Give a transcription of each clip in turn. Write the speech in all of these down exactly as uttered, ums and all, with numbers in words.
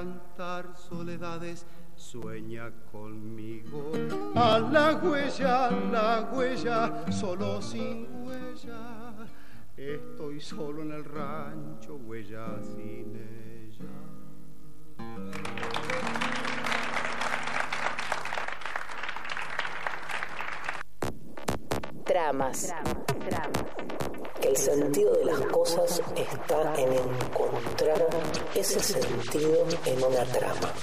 Cantar soledades, sueña conmigo. A la huella, a la huella, solo sin huella. Estoy solo en el rancho, huella sin ella. Tramas. Tramas, tramas. Que el sentido de las cosas está en encontrar ese sentido en una trama.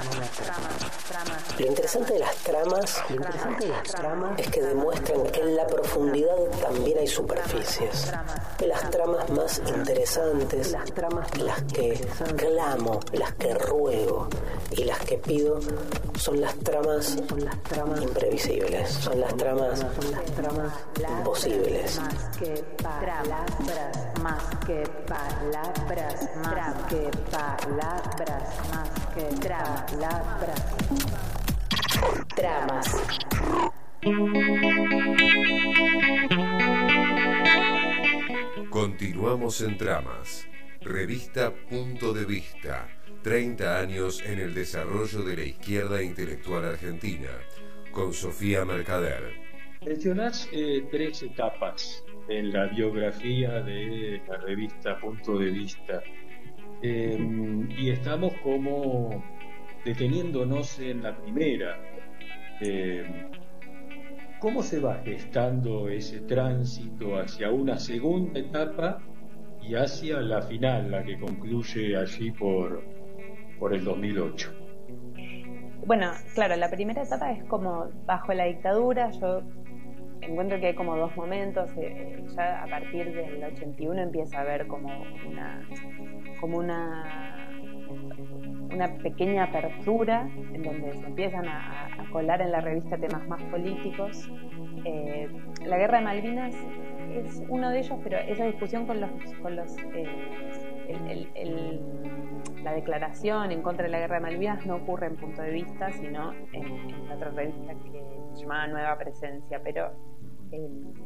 Lo interesante de las tramas, lo interesante de las tramas es que demuestran que en la profundidad también hay superficies. Las tramas más interesantes, las tramas las que clamo, las que ruego y las que pido son las tramas, son las tramas imprevisibles, son las tramas, son las tramas imposibles. Más que palabras, más que palabras, más que palabras, más que palabras. Tramas. Continuamos en Tramas. Revista Punto de Vista. treinta años en el desarrollo de la izquierda intelectual argentina. Con Sofía Mercader. Mencionás eh, tres etapas en la biografía de la revista Punto de Vista. Eh, y estamos como deteniéndonos en la primera. Eh, ¿Cómo se va gestando ese tránsito hacia una segunda etapa y hacia la final, la que concluye allí por, por el dos mil ocho? Bueno, claro, la primera etapa es como bajo la dictadura. Yo encuentro que hay como dos momentos. Eh, ya a partir del ochenta y uno empieza a haber como una como una una pequeña apertura en donde se empiezan a, a colar en la revista temas más políticos. Eh, la guerra de Malvinas es uno de ellos, pero esa discusión con los con los eh, el, el, el, la declaración en contra de la guerra de Malvinas no ocurre en Punto de Vista, sino en, en otra revista que se llamaba Nueva Presencia, pero eh,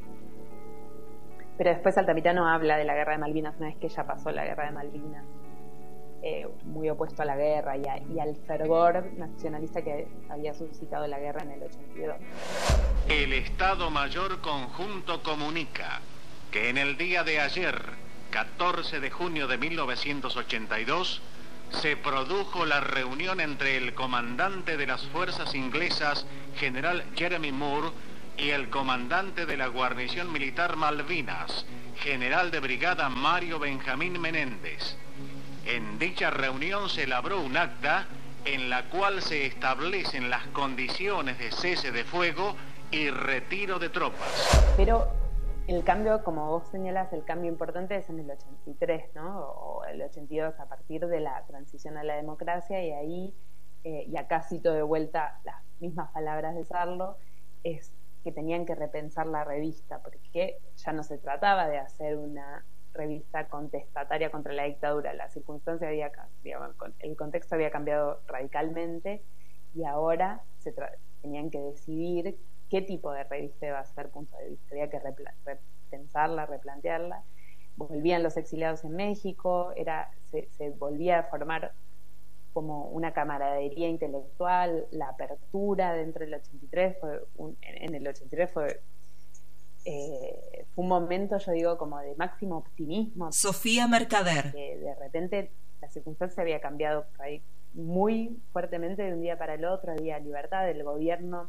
pero después Altamirano habla de la guerra de Malvinas una vez que ya pasó la guerra de Malvinas, eh, muy opuesto a la guerra y, a, y al fervor nacionalista que había suscitado la guerra en el ochenta y dos. El Estado Mayor Conjunto comunica que en el día de ayer, catorce de junio de mil novecientos ochenta y dos, se produjo la reunión entre el comandante de las fuerzas inglesas, general Jeremy Moore, y el comandante de la guarnición militar Malvinas, general de brigada Mario Benjamín Menéndez. En dicha reunión se elaboró un acta en la cual se establecen las condiciones de cese de fuego y retiro de tropas. Pero el cambio, como vos señalás, el cambio importante es en el ochenta y tres, ¿no? O el ochenta y dos, a partir de la transición a la democracia, y ahí, eh, y acá cito de vuelta las mismas palabras de Sarlo, es que tenían que repensar la revista, porque ya no se trataba de hacer una revista contestataria contra la dictadura. La circunstancia había, digamos, el contexto había cambiado radicalmente, y ahora se tenían que decidir qué tipo de revista iba a ser Punto de Vista. Había que repensarla, replantearla. Volvían los exiliados en México, era, se, se volvía a formar como una camaradería intelectual. La apertura dentro del ochenta y tres fue un, en el ochenta y tres fue eh, fue un momento, yo digo, como de máximo optimismo. Sofía Mercader. De, de repente la circunstancia había cambiado muy fuertemente de un día para el otro. Había libertad del gobierno.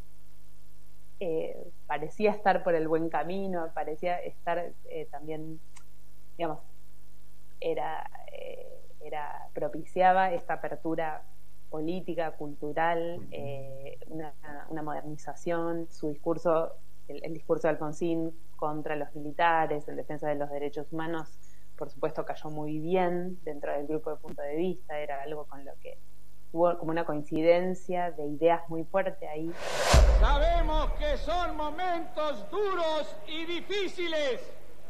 Eh, parecía estar por el buen camino, parecía estar eh, también, digamos, era, eh, era propiciaba esta apertura política, cultural, eh, una, una modernización. Su discurso, el, el discurso de Alfonsín contra los militares, en defensa de los derechos humanos, por supuesto cayó muy bien dentro del grupo de Punto de Vista. Era algo con lo que hubo como una coincidencia de ideas muy fuerte ahí. Sabemos que son momentos duros y difíciles,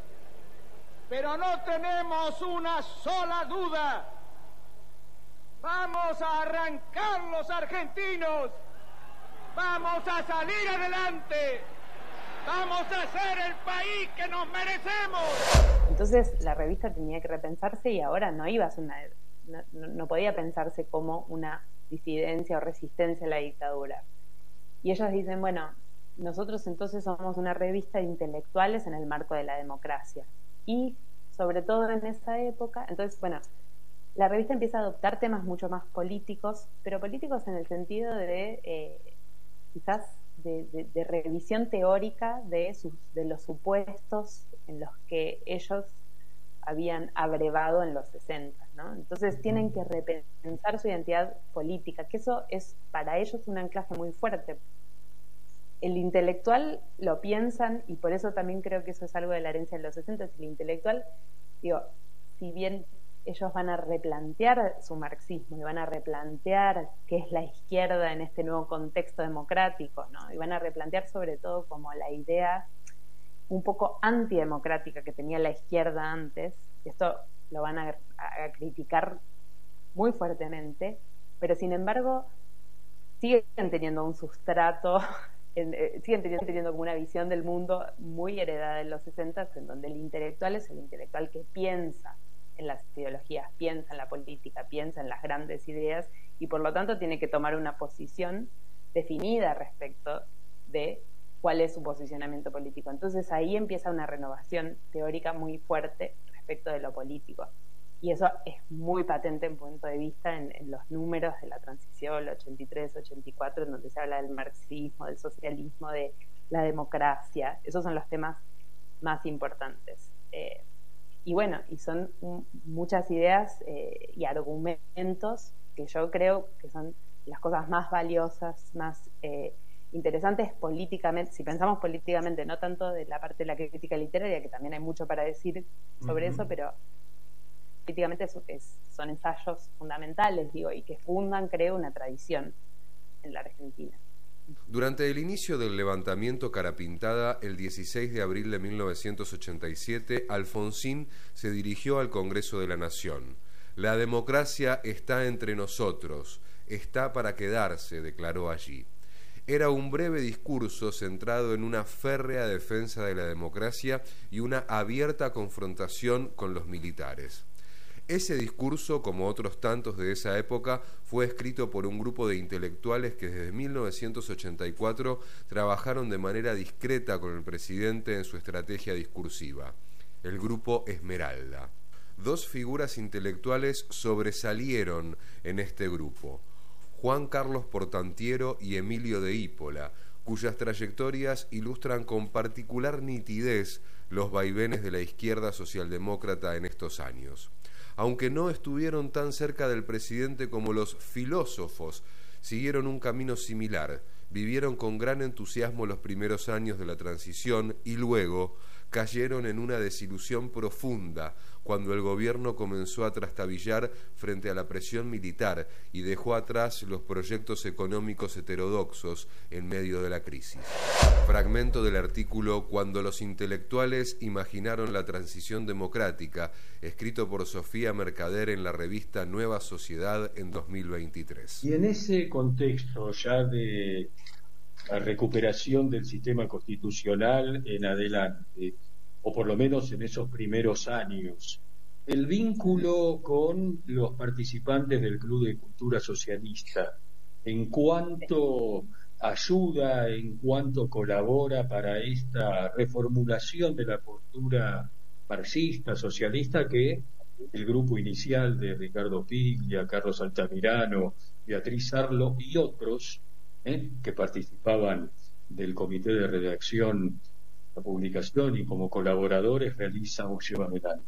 pero no tenemos una sola duda. Vamos a arrancar los argentinos, vamos a salir adelante, vamos a ser el país que nos merecemos. Entonces la revista tenía que repensarse, y ahora no iba a ser una no, no podía pensarse como una disidencia o resistencia a la dictadura. Y ellos dicen, bueno, nosotros entonces somos una revista de intelectuales en el marco de la democracia. Y sobre todo en esa época, entonces, bueno, la revista empieza a adoptar temas mucho más políticos, pero políticos en el sentido de eh, quizás de, de, de revisión teórica de, sus, de los supuestos en los que ellos habían abrevado en los sesenta, ¿no? Entonces tienen que repensar su identidad política, que eso es para ellos un anclaje muy fuerte. El intelectual lo piensan, y por eso también creo que eso es algo de la herencia de los sesenta. El intelectual, digo, si bien ellos van a replantear su marxismo y van a replantear qué es la izquierda en este nuevo contexto democrático, ¿no? Y van a replantear sobre todo como la idea un poco antidemocrática que tenía la izquierda antes. Esto lo van a, a criticar muy fuertemente, pero sin embargo siguen teniendo un sustrato, en, eh, siguen teniendo, teniendo como una visión del mundo muy heredada en los sesenta, en donde el intelectual es el intelectual que piensa en las ideologías, piensa en la política, piensa en las grandes ideas, y por lo tanto tiene que tomar una posición definida respecto de cuál es su posicionamiento político. Entonces ahí empieza una renovación teórica muy fuerte respecto de lo político. Y eso es muy patente en punto de vista en, en los números de la transición, el ochenta y tres, ochenta y cuatro, en donde se habla del marxismo, del socialismo, de la democracia. Esos son los temas más importantes. Eh, y bueno, y son um, muchas ideas eh, y argumentos que yo creo que son las cosas más valiosas, más eh, interesantes políticamente, si pensamos políticamente, no tanto de la parte de la crítica literaria, que también hay mucho para decir sobre uh-huh. eso, pero políticamente es, es, son ensayos fundamentales, digo, y que fundan, creo, una tradición en la Argentina. Durante el inicio del levantamiento Carapintada, el dieciséis de abril de mil novecientos ochenta y siete, Alfonsín se dirigió al Congreso de la Nación. La democracia está entre nosotros, está para quedarse, declaró allí. Era un breve discurso centrado en una férrea defensa de la democracia y una abierta confrontación con los militares. Ese discurso, como otros tantos de esa época, fue escrito por un grupo de intelectuales que desde mil novecientos ochenta y cuatro trabajaron de manera discreta con el presidente en su estrategia discursiva, el Grupo Esmeralda. Dos figuras intelectuales sobresalieron en este grupo: Juan Carlos Portantiero y Emilio de Hípola, cuyas trayectorias ilustran con particular nitidez los vaivenes de la izquierda socialdemócrata en estos años. Aunque no estuvieron tan cerca del presidente como los filósofos, siguieron un camino similar, vivieron con gran entusiasmo los primeros años de la transición y luego cayeron en una desilusión profunda cuando el gobierno comenzó a trastabillar frente a la presión militar y dejó atrás los proyectos económicos heterodoxos en medio de la crisis. Fragmento del artículo Cuando los intelectuales imaginaron la transición democrática, escrito por Sofía Mercader en la revista Nueva Sociedad en dos mil veintitrés. Y en ese contexto ya de la recuperación del sistema constitucional en adelante, o por lo menos en esos primeros años, el vínculo con los participantes del Club de Cultura Socialista, en cuanto ayuda, en cuanto colabora para esta reformulación de la postura marxista, socialista, que el grupo inicial de Ricardo Piglia, Carlos Altamirano, Beatriz Arlo y otros ¿eh? que participaban del comité de redacción, la publicación y como colaboradores realizan o llevan adelante.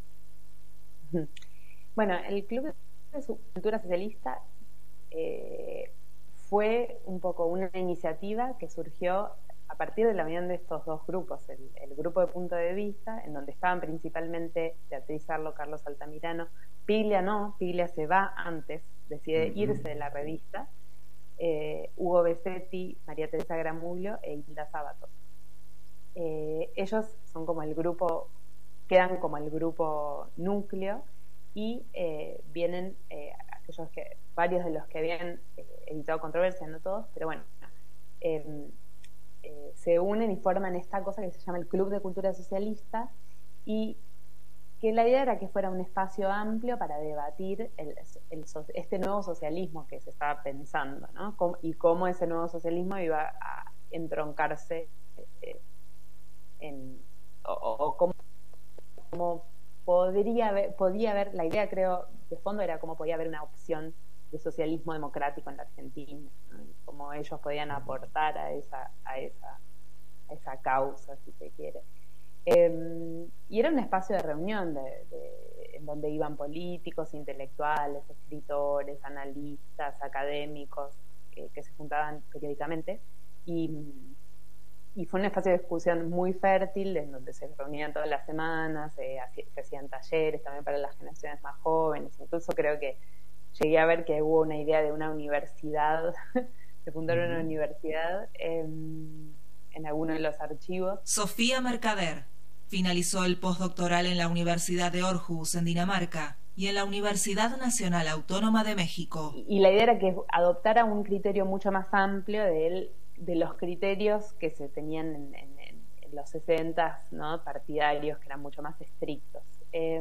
Bueno, el Club de Cultura Socialista eh, fue un poco una iniciativa que surgió a partir de la unión de estos dos grupos, el, el grupo de Punto de Vista, en donde estaban principalmente Beatriz Arlo, Carlos Altamirano. Piglia no, Piglia se va antes, decide uh-huh. irse de la revista, eh, Hugo Besetti, María Teresa Gramulio e Hilda Sábato. Eh, ellos son como el grupo, quedan como el grupo núcleo y eh, vienen eh, aquellos que, varios de los que habían eh, evitado controversia, no todos, pero bueno, eh, eh, se unen y forman esta cosa que se llama el Club de Cultura Socialista, y que que la idea era que fuera un espacio amplio para debatir el, el, este nuevo socialismo que se estaba pensando, ¿no? Y cómo ese nuevo socialismo iba a entroncarse eh, en, o, o cómo, cómo podría haber, podía haber, la idea creo de fondo era cómo podía haber una opción de socialismo democrático en la Argentina, ¿no? Y cómo ellos podían aportar a esa, a esa, a esa causa, si se quiere. Eh, y era un espacio de reunión de, de, en donde iban políticos, intelectuales, escritores, analistas, académicos eh, que se juntaban periódicamente y, y fue un espacio de discusión muy fértil en donde se reunían todas las semanas, eh, se hacían talleres también para las generaciones más jóvenes. Incluso creo que llegué a ver que hubo una idea de una universidad, se fundaron una universidad eh, en alguno de los archivos. Sofía Mercader finalizó el postdoctoral en la Universidad de Aarhus, en Dinamarca, y en la Universidad Nacional Autónoma de México. Y la idea era que adoptara un criterio mucho más amplio de, él, de los criterios que se tenían en, en, en los sesentas, ¿no? Partidarios, que eran mucho más estrictos. Eh,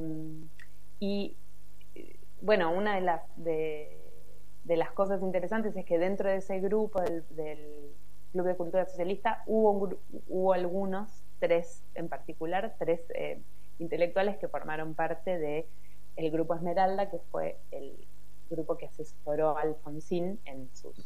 y bueno, una de las, de, de las cosas interesantes es que dentro de ese grupo del, del Club de Cultura Socialista hubo, un, hubo algunos, tres en particular, tres eh, intelectuales que formaron parte de el Grupo Esmeralda, que fue el grupo que asesoró a Alfonsín en sus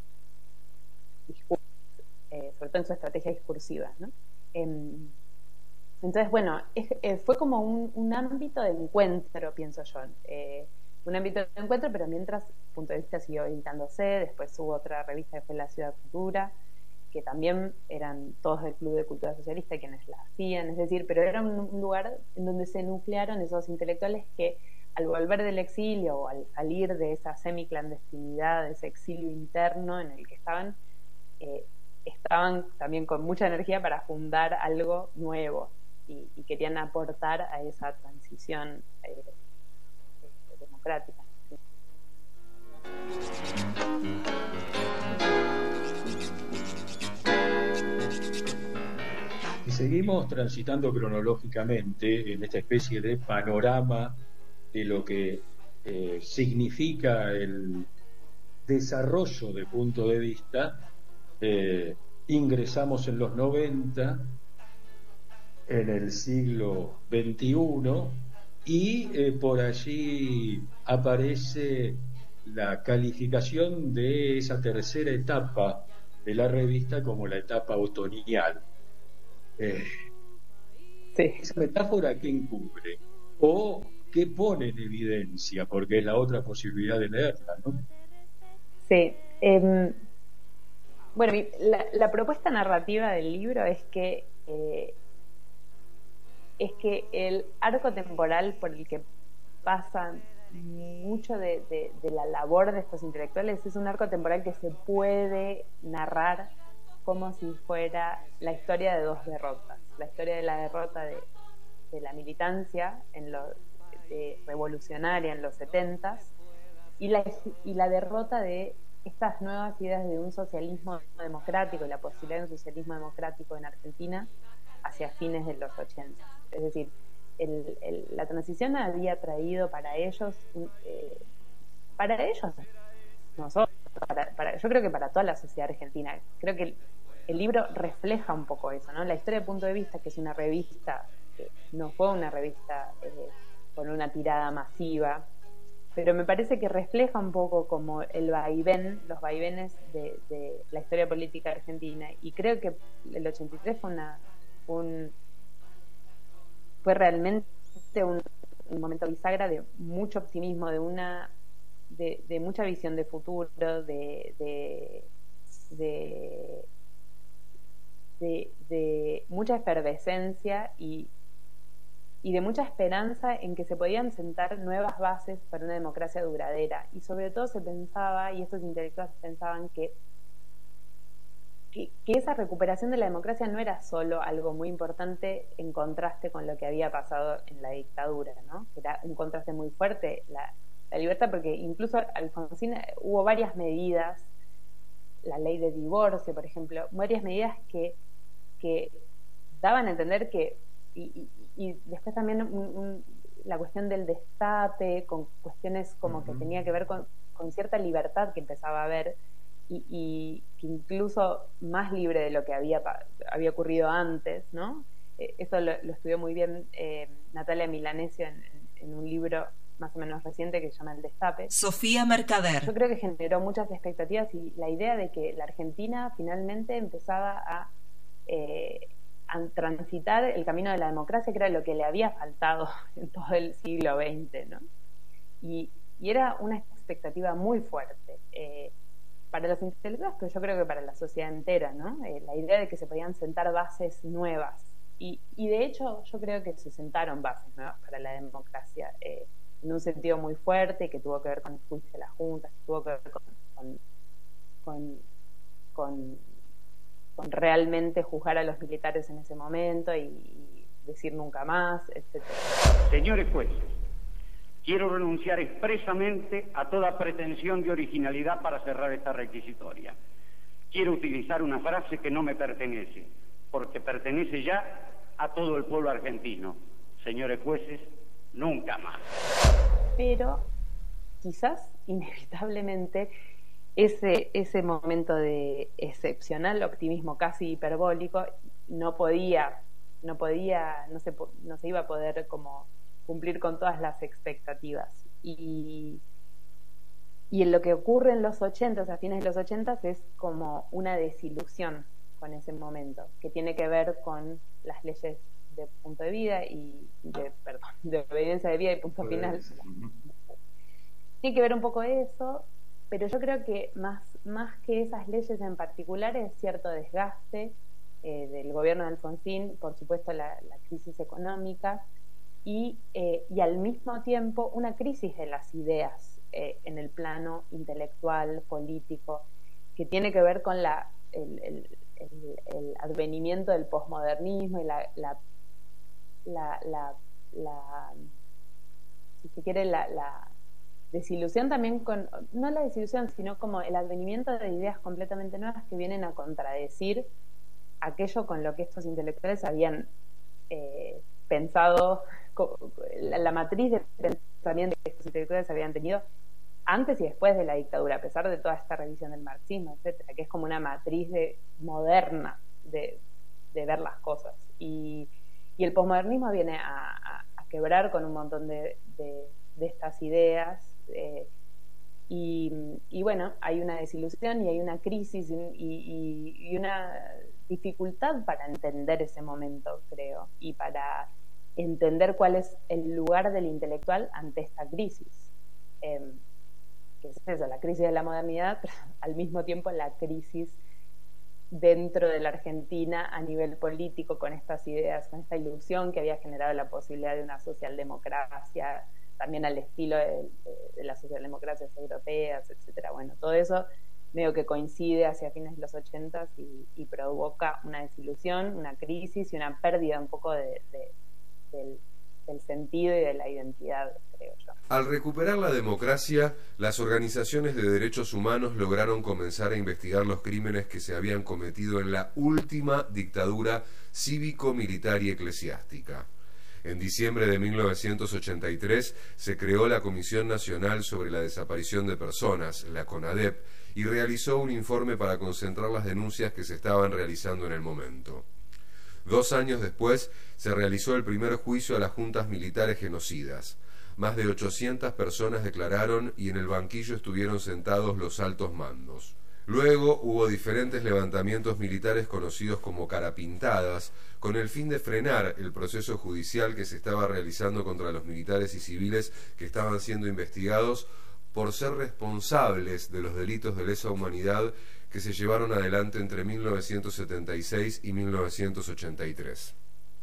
discursos, eh, sobre todo en su estrategia discursiva, ¿no? Eh, entonces, bueno, es, eh, fue como un, un ámbito de encuentro, pienso yo, eh, un ámbito de encuentro, pero mientras Punto de Vista siguió editándose, después hubo otra revista que fue La Ciudad Futura, que también eran todos del Club de Cultura Socialista quienes la hacían, es decir, pero era un lugar en donde se nuclearon esos intelectuales que al volver del exilio o al salir de esa semiclandestinidad, de ese exilio interno en el que estaban, eh, estaban también con mucha energía para fundar algo nuevo y, y querían aportar a esa transición eh, eh, democrática. Y seguimos transitando cronológicamente en esta especie de panorama de lo que eh, significa el desarrollo de Punto de Vista. Eh, ingresamos en los noventa, en el siglo veintiuno, y eh, por allí aparece la calificación de esa tercera etapa de la revista como la etapa otoñal. Eh, sí. ¿Esa metáfora qué encubre? ¿O qué pone en evidencia? Porque es la otra posibilidad de leerla, ¿no? Sí. Eh, bueno, la, la propuesta narrativa del libro es que eh, es que el arco temporal por el que pasan mucho de, de, de la labor de estos intelectuales es un arco temporal que se puede narrar como si fuera la historia de dos derrotas, la historia de la derrota de, de la militancia en lo, de, revolucionaria en los setentas y la, y la derrota de estas nuevas ideas de un socialismo democrático y la posibilidad de un socialismo democrático en Argentina hacia fines de los ochenta. Es decir, el, el, la transición había traído para ellos, eh, para ellos, nosotros, para, para, yo creo que para toda la sociedad argentina, creo que el, el libro refleja un poco eso, ¿no? La historia de Punto de Vista, que es una revista, que no fue una revista eh, con una tirada masiva, pero me parece que refleja un poco como el vaivén, los vaivenes de, de la historia política argentina, y creo que el ochenta y tres fue una un fue realmente un, un momento bisagra de mucho optimismo, de una de, de mucha visión de futuro, de de, de de de mucha efervescencia y y de mucha esperanza en que se podían sentar nuevas bases para una democracia duradera. Y sobre todo se pensaba, y estos intelectuales pensaban que, que, que esa recuperación de la democracia no era solo algo muy importante en contraste con lo que había pasado en la dictadura, ¿no? Que era un contraste muy fuerte, la, la libertad, porque incluso Alfonsín hubo varias medidas, la ley de divorcio, por ejemplo, varias medidas que, que daban a entender que Y, y, y después también un, un, la cuestión del destape, con cuestiones como uh-huh. que tenía que ver con, con cierta libertad que empezaba a haber, y, y que incluso más libre de lo que había, había ocurrido antes, ¿no? Eh, eso lo, lo estudió muy bien eh, Natalia Milanesio en, en, en un libro más o menos reciente que se llama El Destape. Sofía Mercader. Yo creo que generó muchas expectativas y la idea de que la Argentina finalmente empezaba a, eh, a transitar el camino de la democracia, que era lo que le había faltado en todo el siglo veinte, ¿no? Y, y era una expectativa muy fuerte eh, para los intelectuales, pero yo creo que para la sociedad entera, ¿no? Eh, la idea de que se podían sentar bases nuevas. Y, y de hecho yo creo que se sentaron bases nuevas para la democracia, eh, en un sentido muy fuerte, que tuvo que ver con el juicio de las juntas, que tuvo que ver con, con, con, con, con realmente juzgar a los militares en ese momento y, y decir nunca más, etcétera. Señores jueces, quiero renunciar expresamente a toda pretensión de originalidad para cerrar esta requisitoria. Quiero utilizar una frase que no me pertenece, porque pertenece ya a todo el pueblo argentino. Señores jueces, nunca más. Pero quizás inevitablemente ese, ese momento de excepcional optimismo casi hiperbólico no podía, no podía, no se, no se iba a poder como cumplir con todas las expectativas. Y, y en lo que ocurre en los ochentas, a fines de los ochentas, es como una desilusión con ese momento, que tiene que ver con las leyes de punto de vida y de, perdón, de obediencia de vida y punto final. Tiene que ver un poco eso, pero yo creo que más, más que esas leyes en particular es cierto desgaste eh, del gobierno de Alfonsín, por supuesto la, la crisis económica y, eh, y al mismo tiempo una crisis de las ideas eh, en el plano intelectual, político, que tiene que ver con la, el, el, el, el advenimiento del posmodernismo y la, la La, la, la, si se quiere, la, la desilusión también con, no la desilusión, sino como el advenimiento de ideas completamente nuevas que vienen a contradecir aquello con lo que estos intelectuales habían eh, pensado, la, la matriz de pensamiento que estos intelectuales habían tenido antes y después de la dictadura, a pesar de toda esta revisión del marxismo, etcétera, que es como una matriz de, moderna de, de ver las cosas. Y Y el posmodernismo viene a, a, a quebrar con un montón de, de, de estas ideas eh, y, y bueno, hay una desilusión y hay una crisis y, y, y una dificultad para entender ese momento, creo, y para entender cuál es el lugar del intelectual ante esta crisis. Eh, que es eso, la crisis de la modernidad, pero al mismo tiempo la crisis dentro de la Argentina a nivel político, con estas ideas, con esta ilusión que había generado la posibilidad de una socialdemocracia, también al estilo de, de, de las socialdemocracias europeas, etcétera. Bueno, todo eso medio que coincide hacia fines de los ochentas y, y provoca una desilusión, una crisis y una pérdida un poco de, de, del, del sentido y de la identidad, creo yo. Al recuperar la democracia, las organizaciones de derechos humanos lograron comenzar a investigar los crímenes que se habían cometido en la última dictadura cívico-militar y eclesiástica. En diciembre de mil novecientos ochenta y tres se creó la Comisión Nacional sobre la Desaparición de Personas, la CONADEP, y realizó un informe para concentrar las denuncias que se estaban realizando en el momento. Dos años después se realizó el primer juicio a las juntas militares genocidas. Más de ochocientas personas declararon y en el banquillo estuvieron sentados los altos mandos. Luego hubo diferentes levantamientos militares conocidos como carapintadas, con el fin de frenar el proceso judicial que se estaba realizando contra los militares y civiles que estaban siendo investigados por ser responsables de los delitos de lesa humanidad que se llevaron adelante entre mil novecientos setenta y seis y mil novecientos ochenta y tres.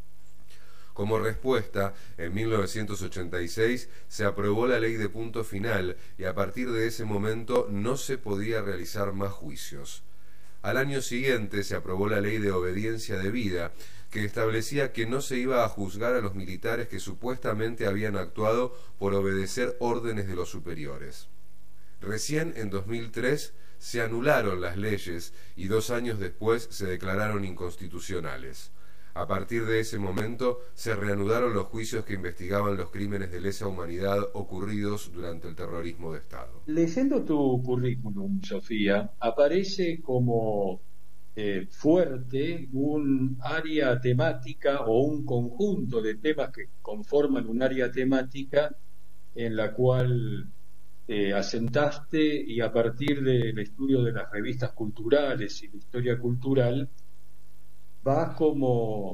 Como respuesta, en mil novecientos ochenta y seis se aprobó la ley de punto final y a partir de ese momento no se podía realizar más juicios. Al año siguiente se aprobó la ley de obediencia debida, que establecía que no se iba a juzgar a los militares que supuestamente habían actuado por obedecer órdenes de los superiores. Recién en dos mil tres se anularon las leyes y dos años después se declararon inconstitucionales. A partir de ese momento se reanudaron los juicios que investigaban los crímenes de lesa humanidad ocurridos durante el terrorismo de Estado. Leyendo tu currículum, Sofía, aparece como eh, fuerte un área temática o un conjunto de temas que conforman un área temática en la cual eh, asentaste, y a partir del estudio de las revistas culturales y la historia cultural vas como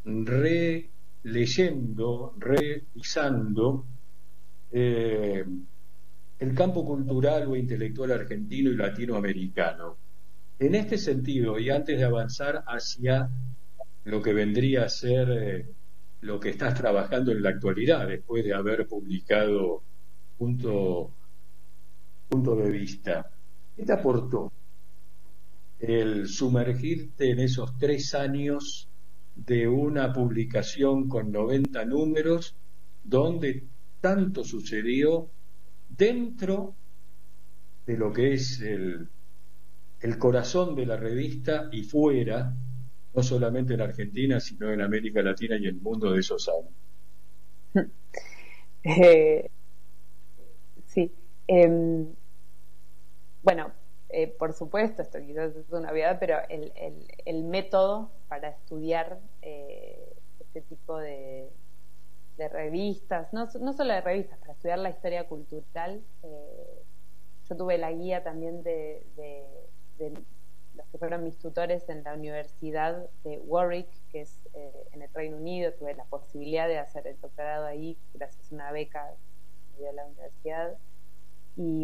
releyendo, revisando eh, el campo cultural o intelectual argentino y latinoamericano. En este sentido, y antes de avanzar hacia lo que vendría a ser eh, lo que estás trabajando en la actualidad, después de haber publicado Punto, punto de Vista, ¿qué te aportó el sumergirte en esos tres años de una publicación con noventa números, donde tanto sucedió dentro de lo que es el, el corazón de la revista y fuera, no solamente en Argentina, sino en América Latina y el mundo de esos años? Eh, sí. Eh, bueno, Eh, por supuesto, esto quizás es una obviedad, pero el, el, el método para estudiar eh, este tipo de, de revistas, no, no solo de revistas, para estudiar la historia cultural, eh, yo tuve la guía también de, de, de los que fueron mis tutores en la Universidad de Warwick, que es eh, en el Reino Unido. Tuve la posibilidad de hacer el doctorado ahí gracias a una beca que me dio la universidad, y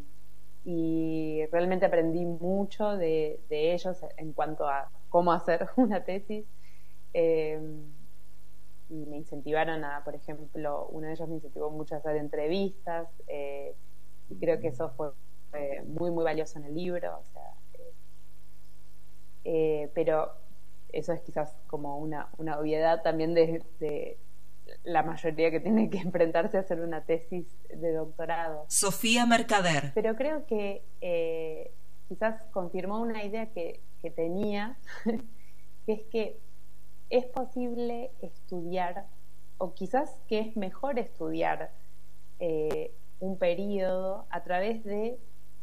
y realmente aprendí mucho de, de ellos en cuanto a cómo hacer una tesis, eh, y me incentivaron a, por ejemplo, uno de ellos me incentivó mucho a hacer entrevistas, eh, y creo que eso fue eh, muy muy valioso en el libro, o sea, eh, eh, pero eso es quizás como una, una obviedad también de, de la mayoría que tiene que enfrentarse a hacer una tesis de doctorado. Sofía Mercader. Pero creo que eh, quizás confirmó una idea que, que tenía, que es que es posible estudiar, o quizás que es mejor estudiar eh, un periodo a través de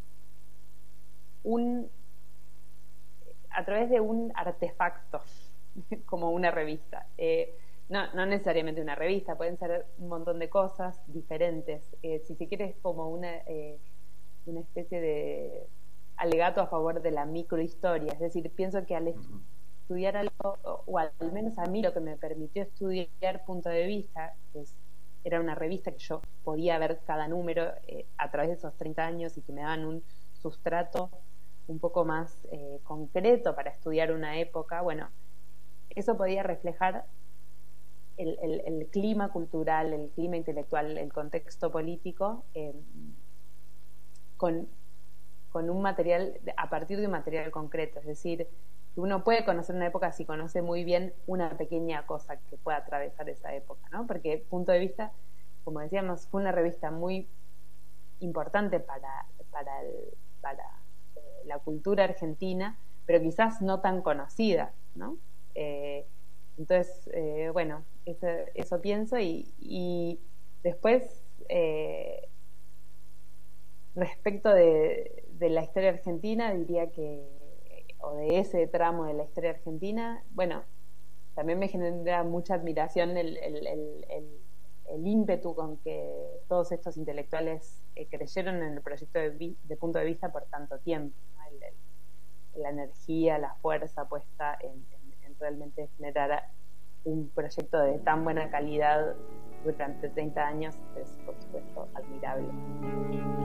un a través de un artefacto como una revista. Eh, No, no necesariamente una revista, pueden ser un montón de cosas diferentes. Eh, si se quiere, es como una, eh, una especie de alegato a favor de la microhistoria. Es decir, pienso que al estudiar algo, o al menos a mí lo que me permitió estudiar Punto de Vista, pues era una revista que yo podía ver cada número eh, a través de esos treinta años, y que me daban un sustrato un poco más eh, concreto para estudiar una época. Bueno, eso podía reflejar El, el, el clima cultural, el clima intelectual, el contexto político, eh, con, con un material, a partir de un material concreto. Es decir, uno puede conocer una época si conoce muy bien una pequeña cosa que pueda atravesar esa época, ¿no? Porque Punto de Vista, como decíamos, fue una revista muy importante para, para, el, para eh, la cultura argentina, pero quizás no tan conocida, ¿no? Eh, Entonces, eh, bueno, eso, eso pienso, y, y después, eh, respecto de, de la historia argentina, diría que, o de ese tramo de la historia argentina, bueno, también me genera mucha admiración el, el, el, el, el ímpetu con que todos estos intelectuales eh, creyeron en el proyecto de, de Punto de Vista por tanto tiempo, ¿no? el, el, la energía, la fuerza puesta en, en realmente generar un proyecto de tan buena calidad durante treinta años es, por supuesto, admirable.